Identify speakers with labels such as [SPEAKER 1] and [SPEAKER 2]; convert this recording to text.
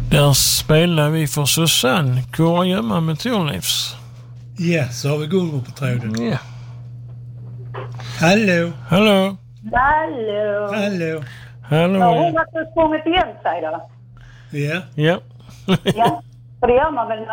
[SPEAKER 1] Där spelar vi för Susanne, Kurragömma med Torlivs.
[SPEAKER 2] Ja, så har vi Gunvor på tråden.
[SPEAKER 1] Ja.
[SPEAKER 2] Hallå.
[SPEAKER 1] Hallå.
[SPEAKER 3] Hallå.
[SPEAKER 2] Hallå.
[SPEAKER 1] Hallå.
[SPEAKER 3] Har hon varit och sprungit igen sig då?
[SPEAKER 2] Ja.
[SPEAKER 1] Ja.
[SPEAKER 3] Ja, för det gör man väl när